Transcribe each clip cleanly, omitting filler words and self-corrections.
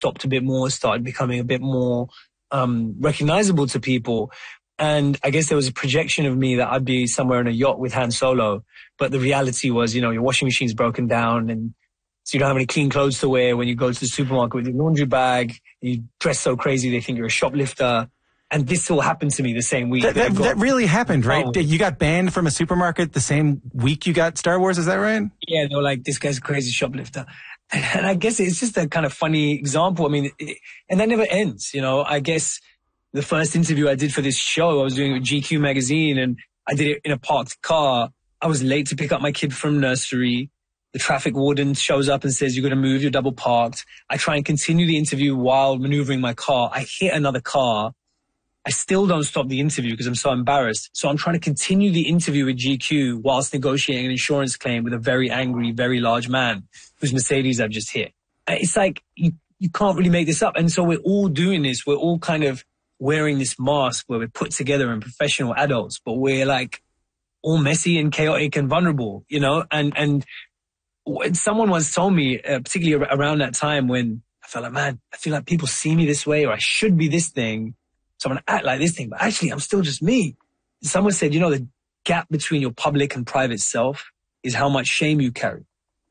stopped a bit more, started becoming a bit more recognizable to people. And I guess there was a projection of me that I'd be somewhere on a yacht with Han Solo. But the reality was, you know, your washing machine's broken down and so you don't have any clean clothes to wear when you go to the supermarket with your laundry bag. You dress so crazy, they think you're a shoplifter. And this all happened to me the same week. That really happened, right? You got banned from a supermarket the same week you got Star Wars, is that right? Yeah, they were like, this guy's a crazy shoplifter. And I guess it's just a kind of funny example. I mean, and that never ends, you know. I guess the first interview I did for this show, I was doing it with GQ magazine and I did it in a parked car. I was late to pick up my kid from nursery. The traffic warden shows up and says, you're going to move, you're double parked. I try and continue the interview while maneuvering my car. I hit another car. I still don't stop the interview because I'm so embarrassed. So I'm trying to continue the interview with GQ whilst negotiating an insurance claim with a very angry, very large man whose Mercedes I've just hit. It's like, you can't really make this up. And so we're all doing this. We're all kind of wearing this mask where we're put together and professional adults, but we're like all messy and chaotic and vulnerable, you know? And someone once told me, particularly around that time when I felt like, man, I feel like people see me this way or I should be this thing. So I'm going to act like this thing, but actually I'm still just me. Someone said, you know, the gap between your public and private self is how much shame you carry.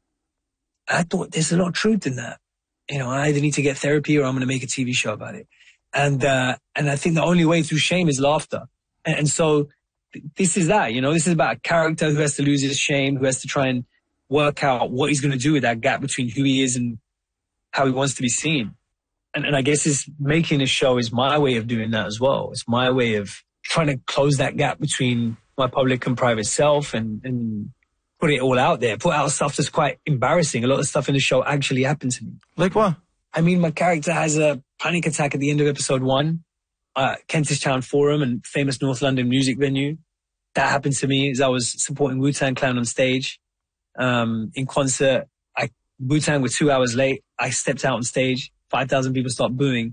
I thought there's a lot of truth in that. You know, I either need to get therapy or I'm going to make a TV show about it. And I think the only way through shame is laughter. And so this is that, you know, this is about a character who has to lose his shame, who has to try and work out what he's going to do with that gap between who he is and how he wants to be seen. And I guess making a show is my way of doing that as well. It's my way of trying to close that gap between my public and private self and put it all out there, put out stuff that's quite embarrassing. A lot of stuff in the show actually happened to me. Like what? I mean, my character has a panic attack at the end of episode 1, Kentish Town Forum and famous North London music venue. That happened to me as I was supporting Wu-Tang Clan on stage. In concert, Wu-Tang were 2 hours late. I stepped out on stage. 5,000 people start booing.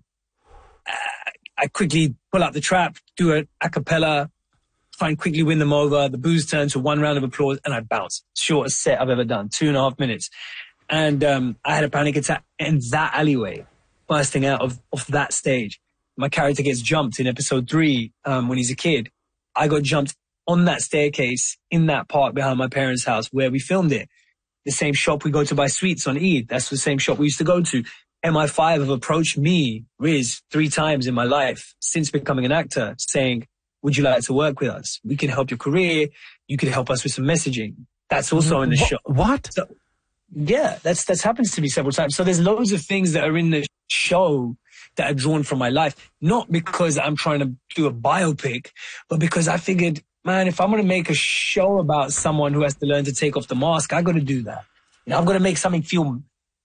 I quickly pull out the trap, do an a cappella, try and quickly win them over. The boos turn to 1 round of applause and I bounce. Shortest set I've ever done, 2.5 minutes. And I had a panic attack in that alleyway, bursting out of that stage. My character gets jumped in episode 3 when he's a kid. I got jumped on that staircase in that park behind my parents' house where we filmed it. The same shop we go to buy sweets on Eid. That's the same shop we used to go to. MI5 have approached me, Riz, 3 times in my life since becoming an actor saying, would you like to work with us? We can help your career. You could help us with some messaging. That's also in the show. What? So, yeah, that's happened to me several times. So there's loads of things that are in the show that are drawn from my life. Not because I'm trying to do a biopic, but because I figured, man, if I'm going to make a show about someone who has to learn to take off the mask, I got to do that. You know, I've got to make something feel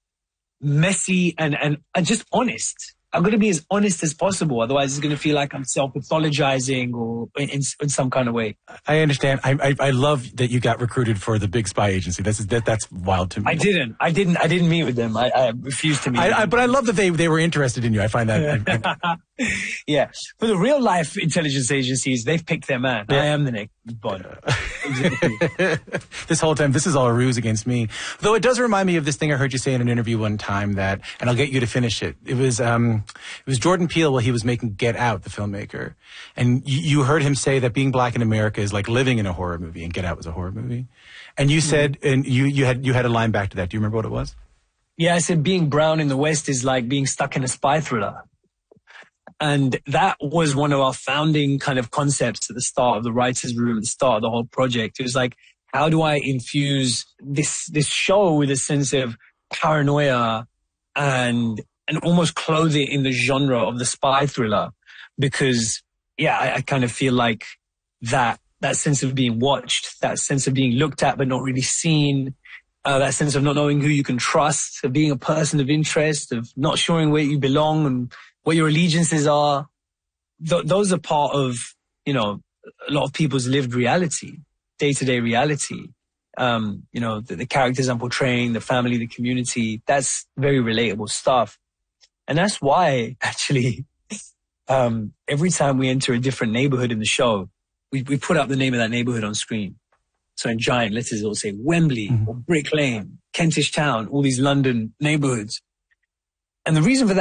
messy and just honest. I'm going to be as honest as possible. Otherwise, it's going to feel like I'm self-pathologizing or in some kind of way. I understand. I love that you got recruited for the big spy agency. That's wild to me. I didn't meet with them. I refused to meet with them. But I love that they were interested in you. I find that. Yeah. For the real life intelligence agencies, they've picked their man. Yeah. I am the next Bond. Exactly. This whole time, this is all a ruse against me. Though it does remind me of this thing I heard you say in an interview one time and I'll get you to finish it. It was Jordan Peele while he was making Get Out, the filmmaker. And you heard him say that being black in America is like living in a horror movie, and Get Out was a horror movie. And you said, and you had a line back to that. Do you remember what it was? Yeah, I said being brown in the West is like being stuck in a spy thriller. And that was one of our founding kind of concepts at the start of the writer's room, at the start of the whole project. It was like, how do I infuse this show with a sense of paranoia and almost clothe it in the genre of the spy thriller? Because, yeah, I kind of feel like that sense of being watched, that sense of being looked at but not really seen, that sense of not knowing who you can trust, of being a person of interest, of not showing where you belong and what your allegiances are. Those are part of, you know, a lot of people's lived reality, day-to-day reality. You know, the characters I'm portraying, the family, the community, that's very relatable stuff. And that's why, actually, every time we enter a different neighborhood in the show, we put up the name of that neighborhood on screen. So in giant letters, it'll say Wembley or Brick Lane, Kentish Town, all these London neighborhoods. And the reason for that